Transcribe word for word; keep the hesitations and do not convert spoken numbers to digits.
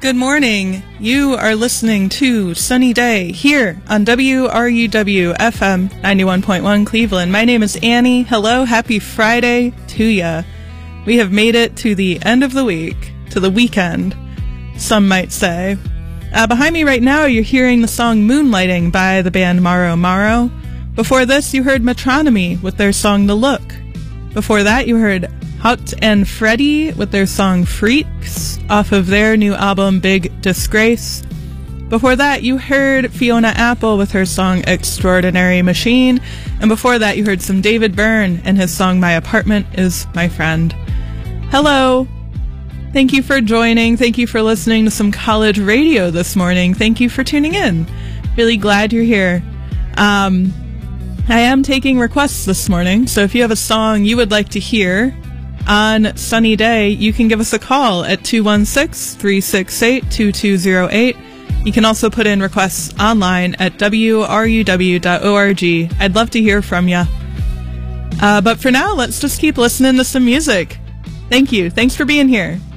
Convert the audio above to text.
good morning. You are listening to Sunny Day here on W R U W F M ninety-one point one Cleveland. My name is Annie. Hello, happy Friday to ya. We have made it to the end of the week, to the weekend, some might say. Uh, behind me right now, you're hearing the song Moonlighting by the band Maro Maro. Before this, you heard Metronomy with their song The Look. Before that, you heard Hut and Freddy with their song Freaks off of their new album Big Disgrace. Before that, you heard Fiona Apple with her song Extraordinary Machine. And before that, you heard some David Byrne and his song My Apartment Is My Friend. Hello. Thank you for joining. Thank you for listening to some college radio this morning. Thank you for tuning in. Really glad you're here. Um, I am taking requests this morning, so if you have a song you would like to hear on Sunny Day, you can give us a call at two one six, three six eight, two two zero eight. You can also put in requests online at W R U W dot org. I'd love to hear from you. Uh, but for now, let's just keep listening to some music. Thank you. Thanks for being here.